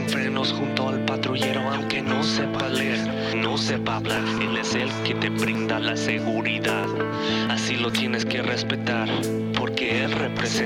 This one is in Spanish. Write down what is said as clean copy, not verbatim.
frenos junto al patrullero, aunque no sepa leer, no sepa hablar. Él es el que te brinda la seguridad. Así lo tienes que respetar, porque él representa